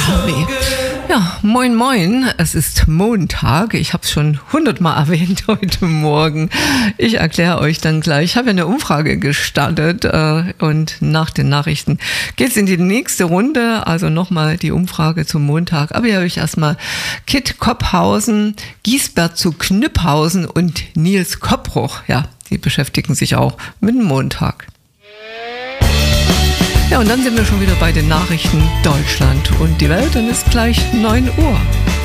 Weh. Ja, moin moin, es ist Montag, ich habe es schon 100-mal erwähnt heute Morgen. Ich erkläre euch dann gleich, ich habe ja eine Umfrage gestartet und nach den Nachrichten geht es in die nächste Runde, also nochmal die Umfrage zum Montag. Aber hier habe ich erstmal Kit Kopphausen, Giesbert zu Knüpphausen und Nils Koppruch, ja, die beschäftigen sich auch mit dem Montag. Ja, und dann sind wir schon wieder bei den Nachrichten Deutschland und die Welt und es ist gleich 9 Uhr.